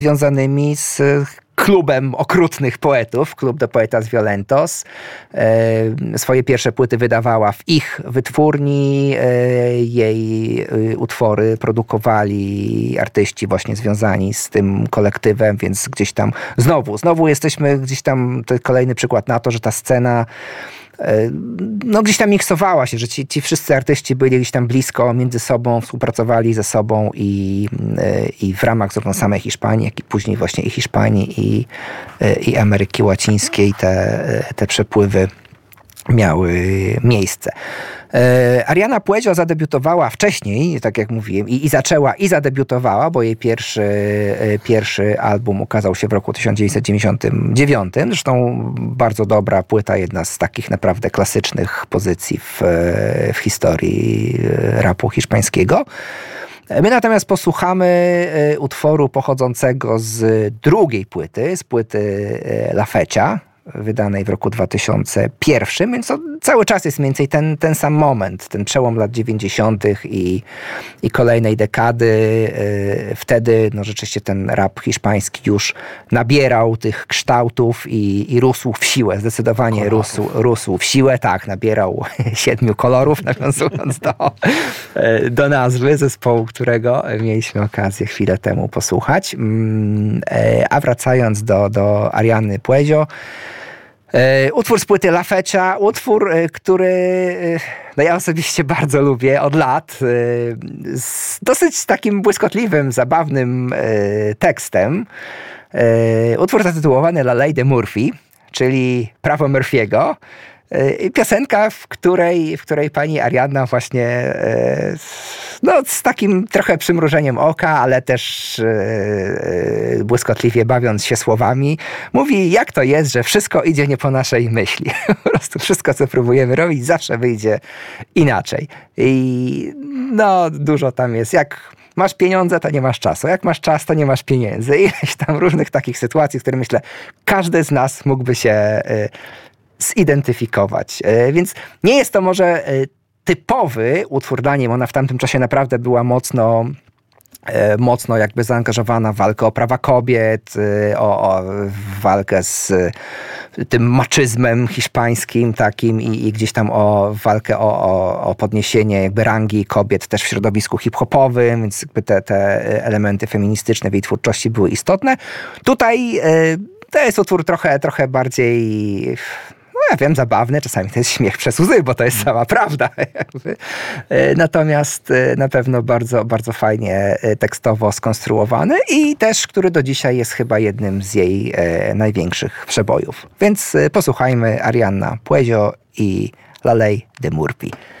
związanymi z klubem okrutnych poetów, Club de Poetas Violentos. Swoje pierwsze płyty wydawała w ich wytwórni. Jej utwory produkowali artyści właśnie związani z tym kolektywem, więc gdzieś tam znowu jesteśmy gdzieś tam, to kolejny przykład na to, że ta scena gdzieś tam miksowała się, że ci wszyscy artyści byli gdzieś tam blisko między sobą, współpracowali ze sobą i w ramach zarówno samej Hiszpanii, jak i później właśnie i Hiszpanii i Ameryki Łacińskiej te przepływy miały miejsce. Ariana Puello zadebiutowała wcześniej, tak jak mówiłem, i zadebiutowała, bo jej pierwszy album ukazał się w roku 1999. Zresztą bardzo dobra płyta, jedna z takich naprawdę klasycznych pozycji w historii rapu hiszpańskiego. My natomiast posłuchamy utworu pochodzącego z drugiej płyty, z płyty La Fecha, wydanej w roku 2001, więc to cały czas jest mniej więcej ten sam moment, ten przełom lat 90. i kolejnej dekady. Wtedy rzeczywiście ten rap hiszpański już nabierał tych kształtów i rósł w siłę, zdecydowanie rósł w siłę, tak, nabierał 7 kolorów, nawiązując do nazwy zespołu, którego mieliśmy okazję chwilę temu posłuchać. A wracając do Ariany Puello, utwór z płyty La Fecha, utwór, który ja osobistycznie bardzo lubię od lat, z dosyć takim błyskotliwym, zabawnym tekstem. Utwór zatytułowany La Ley de Murphy, czyli Prawo Murphy'ego. Piosenka, w której pani Arianna właśnie z takim trochę przymrużeniem oka, ale też błyskotliwie bawiąc się słowami, mówi, jak to jest, że wszystko idzie nie po naszej myśli. Po prostu wszystko, co próbujemy robić, zawsze wyjdzie inaczej. I dużo tam jest. Jak masz pieniądze, to nie masz czasu. Jak masz czas, to nie masz pieniędzy. Ileś tam różnych takich sytuacji, w których myślę, każdy z nas mógłby się zidentyfikować. Więc nie jest to może typowy utwór dla niej. Ona w tamtym czasie naprawdę była mocno jakby zaangażowana w walkę o prawa kobiet, o walkę z tym maczyzmem hiszpańskim takim i gdzieś tam o walkę o podniesienie jakby rangi kobiet też w środowisku hip-hopowym, więc jakby te elementy feministyczne w jej twórczości były istotne. Tutaj to jest utwór trochę bardziej, ja wiem, zabawny, czasami to jest śmiech przez łzy, bo to jest sama prawda. Natomiast na pewno bardzo, bardzo fajnie tekstowo skonstruowany i też, który do dzisiaj jest chyba jednym z jej największych przebojów. Więc posłuchajmy Ariana Puello i La Ley de Murphy.